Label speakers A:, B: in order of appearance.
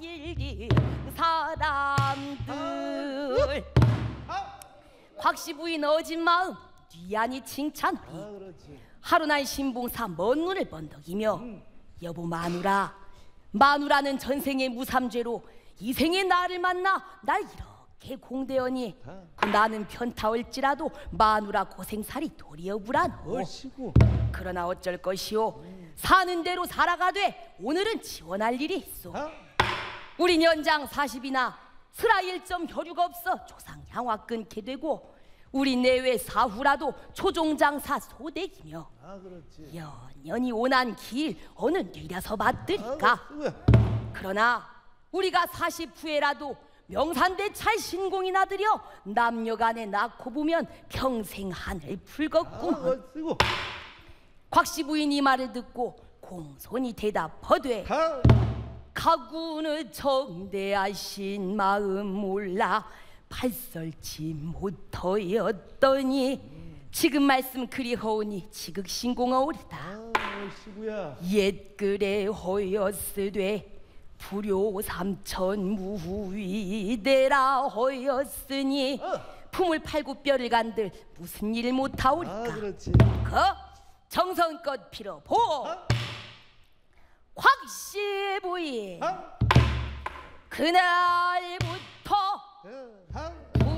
A: 일기 사람들 곽씨 부인 어진 마음 뒤안이 칭찬하리. 하루날 신봉사 먼 눈을 번덕이며 여보 마누라, 마누라는 전생의 무삼죄로 이생의 나를 만나 날 이렇게 공대하니 그 나는 편타올지라도 마누라 고생살이 도리어부라노. 그러나 어쩔 것이오. 사는 대로 살아가되 오늘은 지원할 일이 있어. 우리 년장 40이나 슬아 1점 혈유가 없어 조상 향화 끊게 되고 우리 내외 사후라도 초종장사 소댁이며 연연히 오난 길 어느 뉘려서 받들이까. 그러나 우리가 40 후에라도 명산대찰 신공이나 들여 남녀간에 낳고 보면 평생 하늘 풀겠구먼. 곽씨 부인 이 말을 듣고 공손히 대답하되 가군의 정대하신 마음 몰라 발설치 못하였더니 지금 말씀 그리하오니 지극신공하오리다. 옛 그래 하였으되 불효 삼천 무위대라 하였으니 품을 팔고 뼈를 간들 무슨 일 못하오리까. 그 정성껏 빌어보. 곽씨 부인 그날부터